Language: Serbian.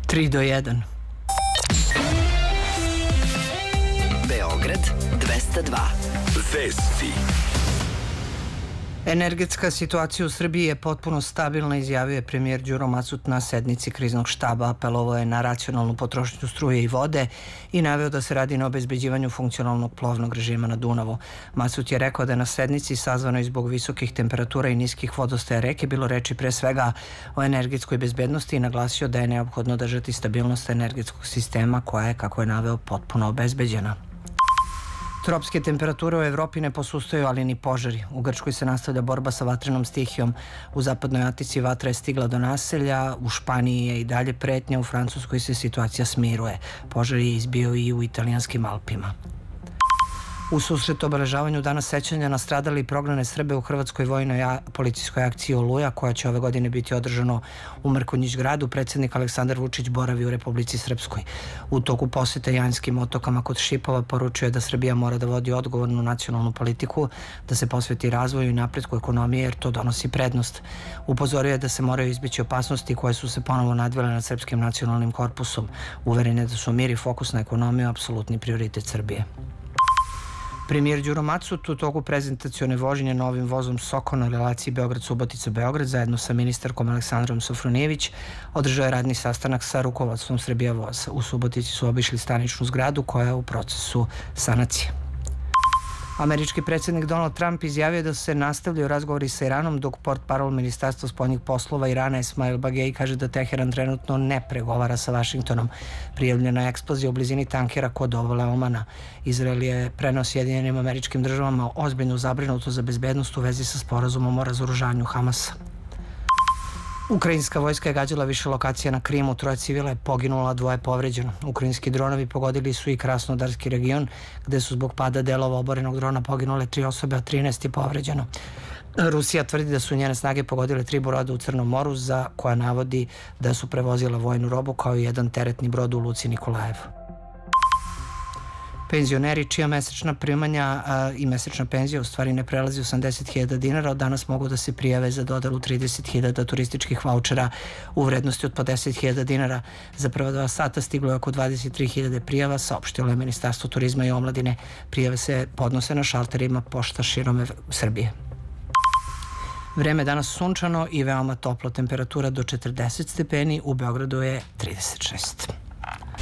3-1. Beograd 202. Vesti. Energetska situacija u Srbiji je potpuno stabilna, izjavio je premijer Đuro Macut na sednici kriznog štaba. Apelovao je na racionalnu potrošnju struje i vode i naveo da se radi na obezbeđivanju funkcionalnog plovnog režima na Dunavu. Macut je rekao da je na sednici sazvanoj zbog visokih temperatura i niskih vodostaja reke bilo reči pre svega o energetskoj bezbednosti i naglasio da je neophodno držati stabilnost energetskog sistema koja je, kako je naveo, potpuno obezbeđena. Tropske temperature u Evropi ne posustaju, ali ni požari. U Grčkoj se nastavlja borba sa vatrenom stihijom. U zapadnoj Atici vatra je stigla do naselja, u Španiji je i dalje pretnja, u Francuskoj se situacija smiruje. Požar je izbio i u italijanskim Alpima. U susret obeležavanju Dana sećanja na stradale i prognane Srbe u Hrvatskoj vojnoj policijskoj akciji Oluja, koja će ove godine biti održano u Mrkonjić gradu, predsjednik Aleksandar Vučić boravi u Republici Srpskoj. U toku posete Janskim otokama kod Šipova poručio je da Srbija mora da vodi odgovornu nacionalnu politiku, da se posveti razvoju i napretku ekonomije jer to donosi prednost. Upozorio je da se moraju izbeći opasnosti koje su se ponovo nadvile nad Srpskim nacionalnim korpusom. Uveren je da su mir i fokus na ekonomiju apsolutni prioritet Srbije. Premijer Đuro Macut u toku prezentacione vožnje novim vozom Soko na relaciji Beograd-Subotica-Beograd zajedno sa ministarkom Aleksandrom Sofronijević održao je radni sastanak sa rukovodstvom Srbija voza. U Subotici su obišli staničnu zgradu koja je u procesu sanacije. Američki predsjednik Donald Trump izjavio da se nastavljaju razgovori sa Iranom, dok portparol Ministarstva spoljnih poslova Irana Esmail Bagej kaže da Teheran trenutno ne pregovara sa Vašingtonom. Prijavljena je eksplozija u blizini tankera kod obale Omana. Izrael je preneo Sjedinjenim Američkim Državama ozbiljnu zabrinutost za bezbednost u vezi sa sporazumom o razoružanju Hamasa. Ukrajinska vojska je gađala više lokacija na Krimu, 3 civila je poginulo, a 2 je povređeno. Ukrajinski dronovi pogodili su i Krasnodarski region, gde su zbog pada delova oborenog drona poginule 3 osobe, a 13 je povređeno. Rusija tvrdi da su njene snage pogodile 3 broda u Crnom moru, za koja navodi da su prevozila vojnu robu, kao i 1 teretni brod u luci Nikolajev. Penzioneri čija mesečna primanja i mesečna penzija u stvari ne prelazi 80.000 dinara, od danas mogu da se prijave za dodelu 30.000 turističkih vaučera u vrednosti od po 10.000 dinara. Za prva 2 sata stiglo je oko 23.000 prijava, saopštilo je Ministarstvo turizma i omladine. Prijave se podnose na šalterima pošta širom Srbije. Vreme danas sunčano i veoma toplo, temperatura do 40 stepeni, u Beogradu je 36.